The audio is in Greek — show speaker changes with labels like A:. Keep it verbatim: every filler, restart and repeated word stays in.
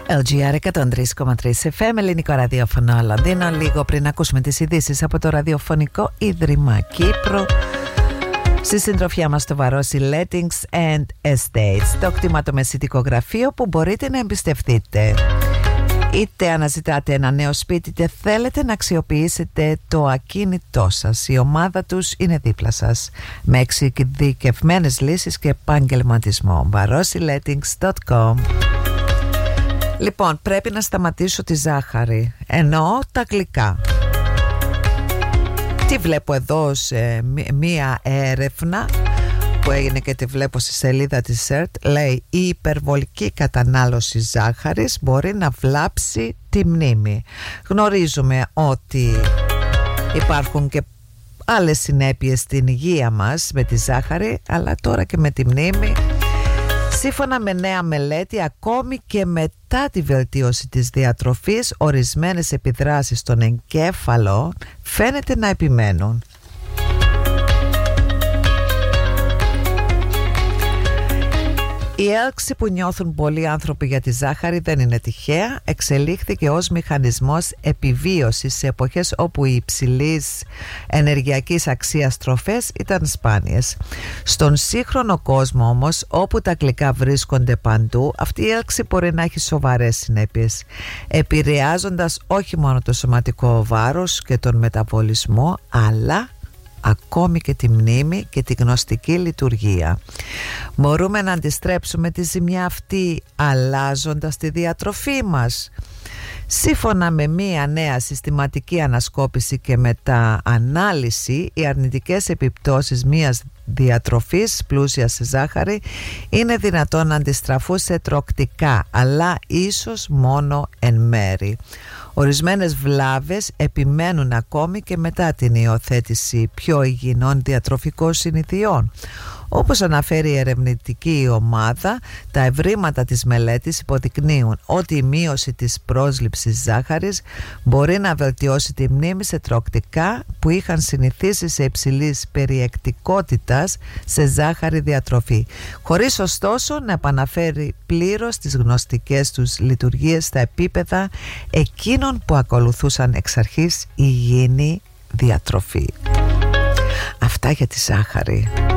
A: ελ τζι αρ εκατόν τρία κόμμα τρία εφ εμ, ελληνικό ραδιόφωνο Λονδίνο. Λίγο πριν ακούσουμε τις ειδήσεις από το Ραδιοφωνικό Ίδρυμα Κύπρου. Στη συντροφιά μας το Βαρόσι Lettings and Estates, το κτηματομεσητικό γραφείο που μπορείτε να εμπιστευτείτε. Είτε αναζητάτε ένα νέο σπίτι, είτε θέλετε να αξιοποιήσετε το ακίνητό σας, η ομάδα τους είναι δίπλα σας με εξειδικευμένες λύσεις και επαγγελματισμό. βαρόσι λέttings τελεία κομ. Λοιπόν, πρέπει να σταματήσω τη ζάχαρη, εννοώ τα γλυκά. Τι βλέπω εδώ σε μία έρευνα που έγινε και τη βλέπω στη σελίδα της ΣΕΡΤ, λέει η υπερβολική κατανάλωση ζάχαρης μπορεί να βλάψει τη μνήμη. Γνωρίζουμε ότι υπάρχουν και άλλες συνέπειες στην υγεία μας με τη ζάχαρη, αλλά τώρα και με τη μνήμη. Σύμφωνα με νέα μελέτη, ακόμη και μετά τη βελτίωση της διατροφής, ορισμένες επιδράσεις στον εγκέφαλο φαίνεται να επιμένουν. Η έλξη που νιώθουν πολλοί άνθρωποι για τη ζάχαρη δεν είναι τυχαία. Εξελίχθηκε ως μηχανισμός επιβίωσης σε εποχές όπου οι υψηλής ενεργειακής αξίας τροφές ήταν σπάνιες. Στον σύγχρονο κόσμο όμως, όπου τα γλυκά βρίσκονται παντού, αυτή η έλξη μπορεί να έχει σοβαρές συνέπειες, επηρεάζοντας όχι μόνο το σωματικό βάρος και τον μεταβολισμό, αλλά ακόμη και τη μνήμη και τη γνωστική λειτουργία. Μπορούμε να αντιστρέψουμε τη ζημιά αυτή αλλάζοντας τη διατροφή μας. Σύμφωνα με μία νέα συστηματική ανασκόπηση και μετα-ανάλυση, οι αρνητικές επιπτώσεις μίας διατροφής πλούσια σε ζάχαρη είναι δυνατόν να αντιστραφούν σε τροκτικά, αλλά ίσως μόνο εν μέρη. Ορισμένες βλάβες επιμένουν ακόμη και μετά την υιοθέτηση πιο υγιεινών διατροφικών συνηθιών. Όπως αναφέρει η ερευνητική ομάδα, τα ευρήματα της μελέτης υποδεικνύουν ότι η μείωση της πρόσληψης ζάχαρης μπορεί να βελτιώσει τη μνήμη σε τροκτικά που είχαν συνηθίσει σε υψηλής περιεκτικότητας σε ζάχαρη διατροφή, χωρίς ωστόσο να επαναφέρει πλήρως τις γνωστικές τους λειτουργίες στα επίπεδα εκείνων που ακολουθούσαν εξ αρχής υγιεινή διατροφή. Αυτά για τη ζάχαρη.